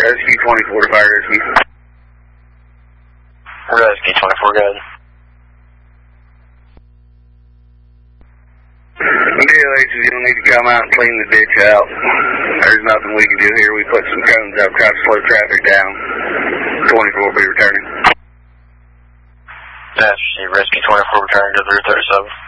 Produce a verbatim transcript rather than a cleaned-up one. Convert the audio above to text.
Rescue twenty-four to fire rescue. Rescue twenty-four, go ahead. D L H is going to need to come out and clean the ditch out. There's nothing we can do here. We put some cones up, try to slow traffic down. twenty-four will be returning. That's Rescue twenty-four returning to the Route thirty-seven.